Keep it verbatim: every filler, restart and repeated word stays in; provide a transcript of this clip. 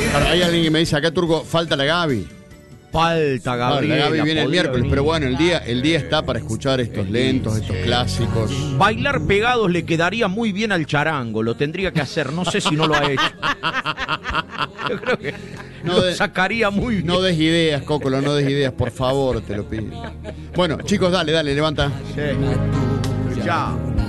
Claro, hay alguien que me dice acá, Turco, falta la Gaby. Falta Gabriela. La Gaby viene el miércoles, venir. pero bueno, el día, el día está para escuchar estos lentos, estos clásicos. Bailar pegados le quedaría muy bien al charango, lo tendría que hacer, no sé si no lo ha hecho. Yo creo que No lo de- sacaría muy bien. No des ideas, Cócolo, no des ideas, por favor, te lo pido. Bueno, chicos, dale, dale, levanta. Sí. Ya.